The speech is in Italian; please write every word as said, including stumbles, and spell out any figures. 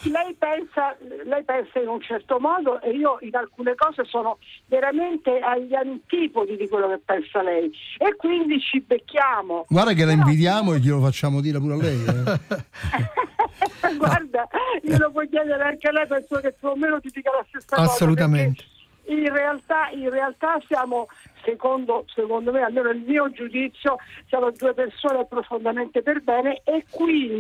lei pensa, lei pensa in un certo modo e io in alcune cose sono veramente agli antipodi di quello che pensa lei e quindi ci becchiamo. Guarda che la Però... invidiamo e glielo facciamo dire pure a lei. Eh. Guarda, glielo puoi chiedere anche a lei, penso che più o meno ti dica la stessa cosa. Assolutamente. In realtà, in realtà siamo, secondo, secondo me, almeno il mio giudizio, siamo due persone profondamente per bene e quindi